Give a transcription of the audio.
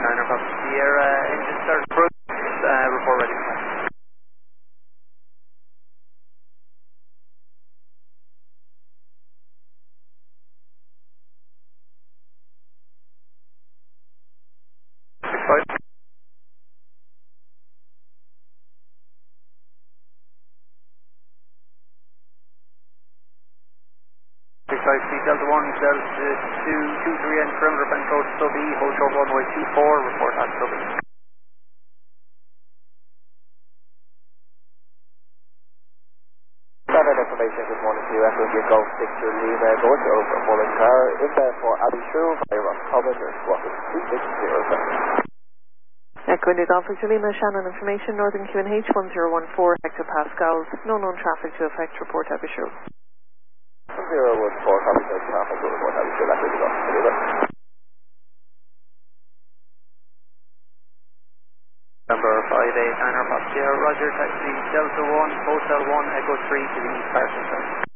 Niner Papa Sierra, engine start approach, report ready for taxi. 65. 65 Sea Delta 1, Delta 2, 23 and perimeter bank code sub E, hold short runway 24, report at sub E. Standard information, good morning to you. Echo India Golf 6 Lima, going to open Mullen car, inbound for Abbey Shrew, via Rock Common, and squawking 2607. Echo India Golf 6 Lima, Shannon information, Northern QNH 1014, hectopascals, no known traffic to affect, report Abbey Shrew. 014, copy no traffic, report Abbey Shrew, Echo India Golf 6 Lima. Number 58 Niner Papa Sierra, Roger, taxi Delta 1, Hotel 1, Echo 3 to the East Parking Site.